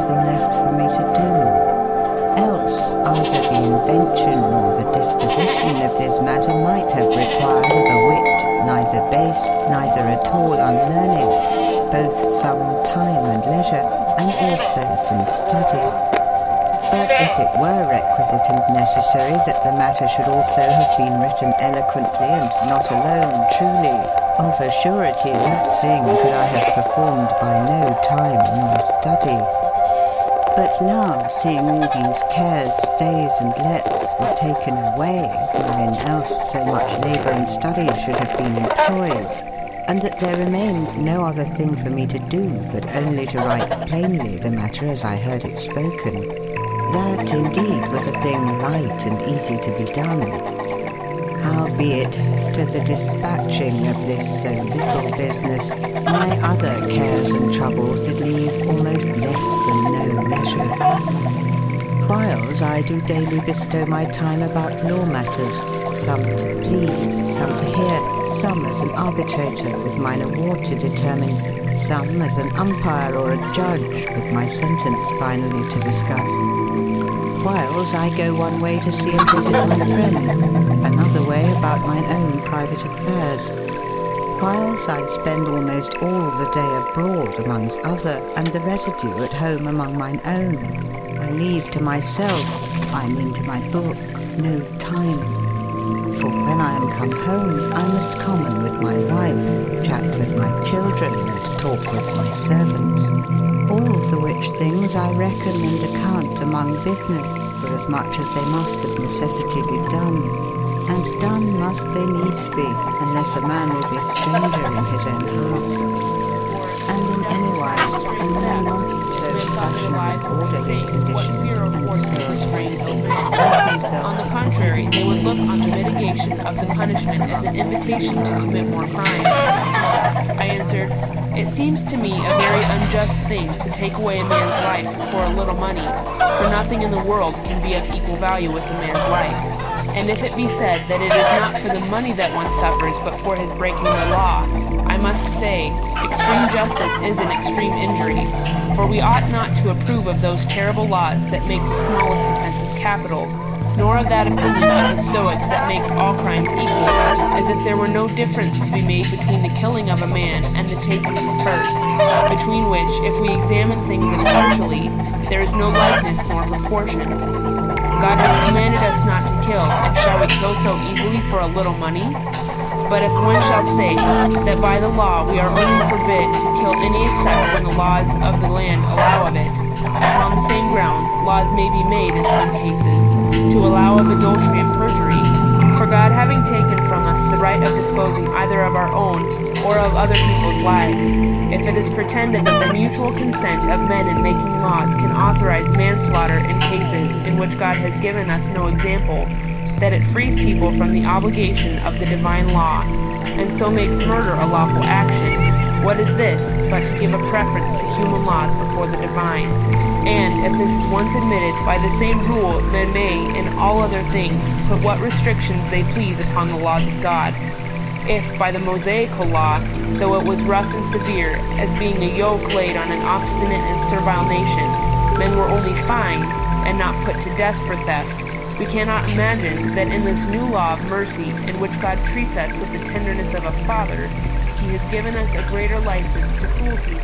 nothing left for me to do. Else, either the invention or the disposition of this matter might have required of a wit neither base, neither at all unlearned, both some time and leisure, and also some study. But if it were requisite and necessary that the matter should also have been written eloquently and not alone truly, of a surety that thing could I have performed by no time nor study. But now, seeing all these cares, stays, and lets were taken away, wherein else so much labour and study should have been employed, and that there remained no other thing for me to do but only to write plainly the matter as I heard it spoken, that indeed was a thing light and easy to be done. Howbeit, to the dispatching of this so little business, my other cares and troubles did leave almost less than no leisure. Whiles I do daily bestow my time about law matters, some to plead, some to hear, some as an arbitrator with mine award to determine, some as an umpire or a judge with my sentence finally to discuss. Whiles I go one way to see and visit my friend, another way about mine own private affairs. Whiles I spend almost all the day abroad amongst other, and the residue at home among mine own. I leave to myself, I mean to my book, no time. For when I am come home, I must common with my wife, chat with my children, and talk with my servants. All the which things I reckon and account among business, for as much as they must of necessity be done. And done must they needs be, unless a man will be a stranger in his own house. And in any wise, a man must so fashion and order his conditions, and so express himself. On the contrary, they would look on the mitigation of the punishment as an invitation to commit more crimes. I answered, "It seems to me a very unjust thing to take away a man's life for a little money, for nothing in the world can be of equal value with a man's life. And if it be said that it is not for the money that one suffers, but for his breaking the law, I must say, extreme justice is an extreme injury, for we ought not to approve of those terrible laws that make the smallest offenses capital, nor of that opinion of the Stoics that makes all crimes equal, as if there were no difference to be made between the killing of a man and the taking his purse, between which, if we examine things impartially, there is no likeness nor proportion. God has commanded us not to kill, and shall we kill so easily for a little money? But if one shall say that by the law we are only forbid to kill any except when the laws of the land allow of it, upon the same grounds laws may be made in some cases to allow of adultery and perjury, for God having taken from us the right of disposing either of our own or of other people's lives, if it is pretended that the mutual consent of men in making laws can authorize manslaughter in cases in which God has given us no example, that it frees people from the obligation of the divine law, and so makes murder a lawful action, what is this but to give a preference to human laws before the divine? And if this is once admitted, by the same rule men may, in all other things, put what restrictions they please upon the laws of God. If by the Mosaical law, though it was rough and severe, as being a yoke laid on an obstinate and servile nation, men were only fined, and not put to death for theft, we cannot imagine that in this new law of mercy, in which God treats us with the tenderness of a father, he has given us a greater license to cruelty